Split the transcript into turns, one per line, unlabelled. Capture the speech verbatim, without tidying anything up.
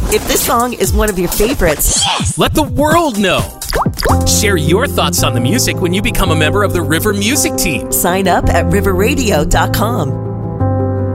If this song is one of your favorites,
let the world know. Share your thoughts on the music when you become a member of the River Music Team.
Sign up at river radio dot com.